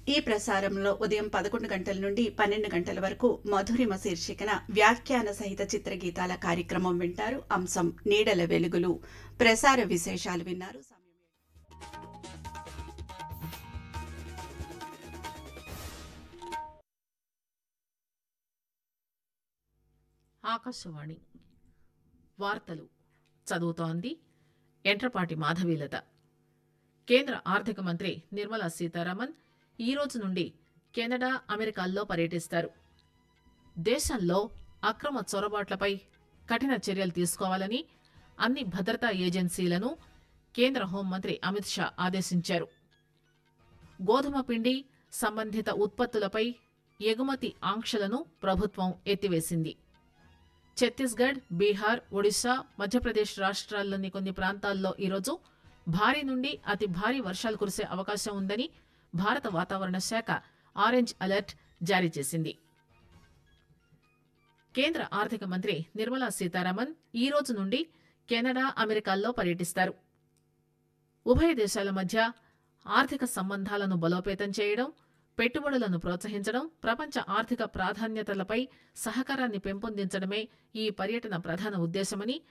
ఈ ప్రసారంలో ఉదయం 11 గంటల నుండి 12 గంటల వరకు మధురిమ శీర్షికన వ్యాఖ్యాన సహిత చిత్రగీతాల కార్యక్రమం వింటారు. అంశం నీడల వెలుగులు. ప్రసార విశేషాలు విన్నారు. ఆకాశవాణి వార్తలు చదువుతోంది ఎంట్రపాటి మాధవీలత. కేంద్ర ఆర్థిక మంత్రి నిర్మలా సీతారామన్ ఈ రోజు నుండి కెనడా, అమెరికాల్లో పర్యటిస్తారు. దేశంలో అక్రమ చొరబాట్లపై కఠిన చర్యలు తీసుకోవాలని అన్ని భద్రతా ఏజెన్సీలను కేంద్ర హోంమంత్రి అమిత్ షా ఆదేశించారు. గోధుమ పిండి సంబంధిత ఉత్పత్తులపై ఎగుమతి ఆంక్షలను ప్రభుత్వం ఎత్తివేసింది. ఛత్తీస్గఢ్, బీహార్, ఒడిశా, మధ్యప్రదేశ్ రాష్ట్రాల్లోని కొన్ని ప్రాంతాల్లో ఈరోజు భారీ నుండి అతి భారీ వర్షాలు కురిసే అవకాశం ఉందని భారత వాతావరణ శాఖ ఆరెంజ్ అలర్ట్ జారీ చేసింది. కేంద్ర ఆర్థిక మంత్రి నిర్మలా సీతారామన్ ఈ రోజు నుండి కెనడా, అమెరికాల్లో పర్యటిస్తారు. ఉభయ దేశాల మధ్య ఆర్థిక సంబంధాలను బలోపేతం చేయడం, పెట్టుబడులను ప్రోత్సహించడం, ప్రపంచ ఆర్థిక ప్రాధాన్యతలపై సహకారాన్ని పెంపొందించడమే ఈ పర్యటన ప్రధాన ఉద్దేశమని